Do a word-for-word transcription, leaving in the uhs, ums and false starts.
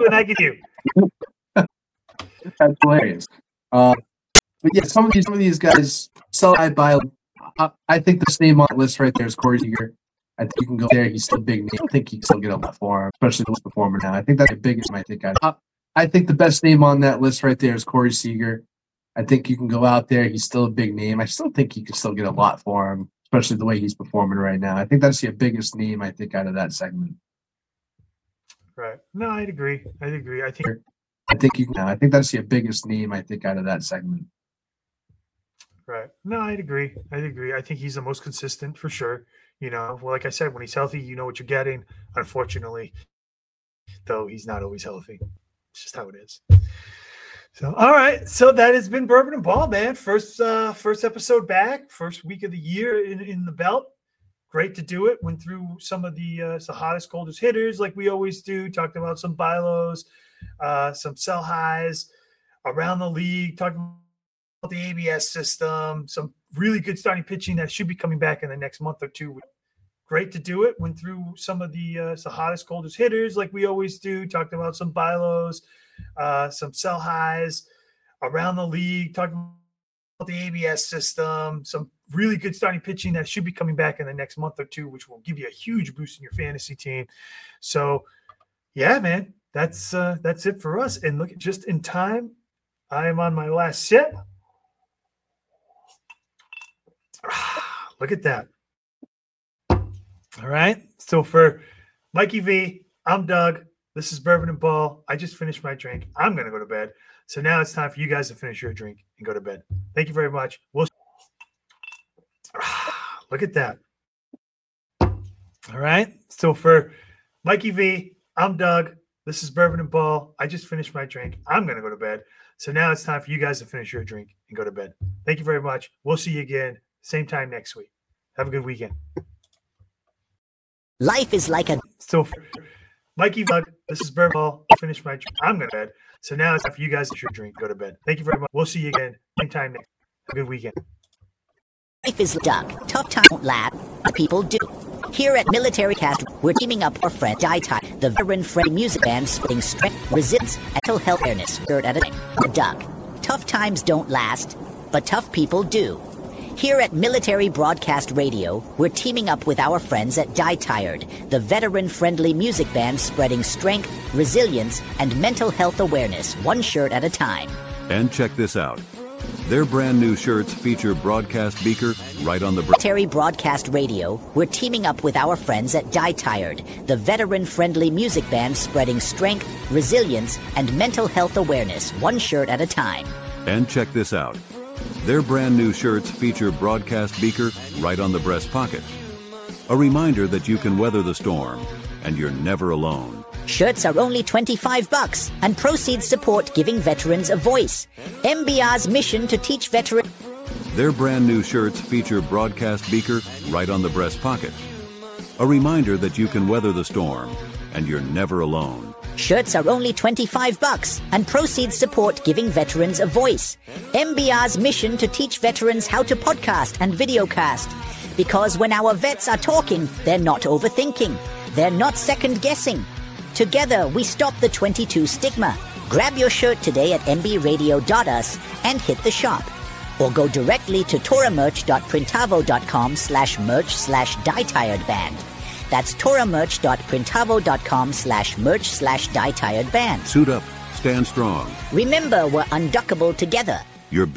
when I get you. That's hilarious. Uh, but yeah, some of these some of these guys sell high by. I, I think the name on the list right there is Corey Seager. I think you can go there. He's still a big name. I think he can still get a lot for him, especially the performer now. I think that's the biggest. I think I. I think the best name on that list right there is Corey Seager. I think you can go out there. He's still a big name. I still think you can still get a lot for him, especially the way he's performing right now. I think that's the biggest name, I think, out of that segment. Right. No, I'd agree. I'd agree. I think I think you can I think that's the biggest name, I think, out of that segment. Right. No, I'd agree. I'd agree. I think he's the most consistent for sure. You know, well, like I said, when he's healthy, you know what you're getting. Unfortunately, though, he's not always healthy. It's just how it is. So, all right. So that has been Bourbon and Ball, man. First, uh, first episode back, first week of the year in, in the belt. Great to do it. Went through some of the uh, the hottest, coldest hitters, like we always do. Talked about some buy lows, uh, some sell highs around the league. Talking about the A B S system. Some really good starting pitching that should be coming back in the next month or two. Great to do it. Went through some of the uh, the hottest, coldest hitters, like we always do. Talked about some buy lows, uh, some sell highs around the league. Talking about the A B S system. Some really good starting pitching that should be coming back in the next month or two, which will give you a huge boost in your fantasy team. So, yeah, man, that's uh, that's it for us. And look, just in time, I am on my last sip. Look at that. All right. So for Mikey V, I'm Doug. This is Bourbon and Ball. I just finished my drink. I'm going to go to bed. So now it's time for you guys to finish your drink and go to bed. Thank you very much. We'll Look at that. All right. So for Mikey V, I'm Doug. This is Bourbon and Ball. I just finished my drink. I'm going to go to bed. So now it's time for you guys to finish your drink and go to bed. Thank you very much. We'll see you again, same time next week. Have a good weekend. Life is like a... So for Mikey V, this is Bourbon and Ball. I finished my drink. I'm going to bed. So now it's time for you guys to finish your drink and go to bed. Thank you very much. We'll see you again, same time next week. Have a good weekend. Life is Doug. Tough times don't last, but people do. Here at Military Cast, we're teaming up our friend Dietai, the veteran-friendly music band spreading strength, resilience, and mental health awareness. Third at a time. Doug. Tough times don't last, but tough people do. Here at Military Broadcast Radio, we're teaming up with our friends at Die Tired, the veteran-friendly music band spreading strength, resilience, and mental health awareness, one shirt at a time. And check this out. Their brand new shirts feature broadcast beaker right on the... Military Broadcast Radio, we're teaming up with our friends at Die Tired, the veteran-friendly music band spreading strength, resilience, and mental health awareness, one shirt at a time. And check this out. Their brand new shirts feature broadcast beaker right on the breast pocket. A reminder that you can weather the storm, and you're never alone. Shirts are only twenty-five bucks, and proceeds support giving veterans a voice. M B R's mission to teach veterans... Their brand new shirts feature broadcast beaker right on the breast pocket. A reminder that you can weather the storm, and you're never alone. Shirts are only twenty-five bucks, and proceeds support giving veterans a voice. M B R's mission to teach veterans how to podcast and videocast. Because when our vets are talking, they're not overthinking. They're not second-guessing. Together, we stop the twenty-two stigma. Grab your shirt today at m b radio dot u s and hit the shop. Or go directly to toramerch.printavo.com slash merch slash dietiredband. That's toramerch.printavo.com slash merch slash dietiredband. Suit up. Stand strong. Remember, we're unduckable together. Your